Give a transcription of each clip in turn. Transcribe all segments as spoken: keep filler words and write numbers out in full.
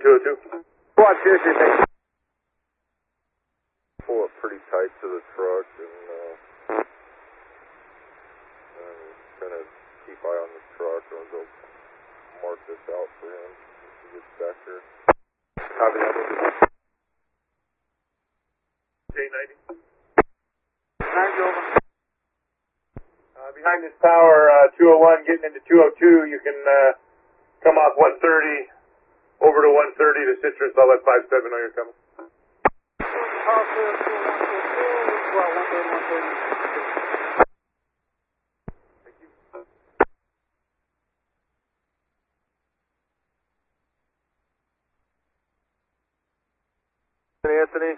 two oh two. Squad Cherokee, thank you. Pull it pretty tight to the truck and, uh, and kind of keep eye on the truck. I'll go mark this out for him if he gets back here. Copy that. J ninety. ninety over. Uh, behind this tower, uh, two oh one getting into two oh two, you can uh, come off one thirty over to one thirty to Citrus. I'll let five seven know you're coming. Anthony?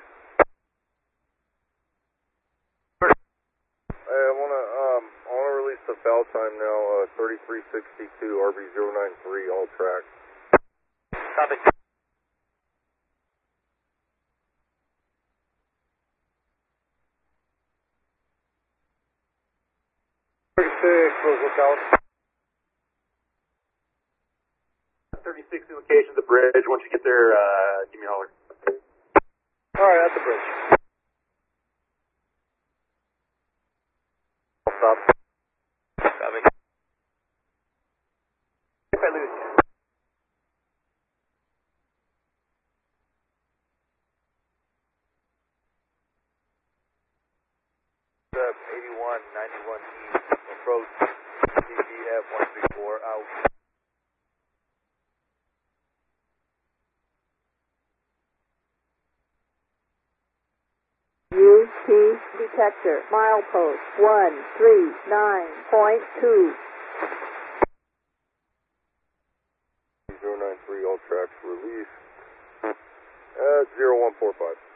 Hey, I wanna um I wanna release the foul time now, uh thirty-three sixty-two R B zero nine three all tracks. Copy. thirty-six, close lookout. thirty-six location at the bridge. Once you get there, uh, give me a holler. Alright, at the bridge. I'll stop. Copy. If I lose you. eighty-one ninety-one East, approach C B F one three four, out. U T detector, milepost one three nine point two. zero nine three all tracks release at zero one four five.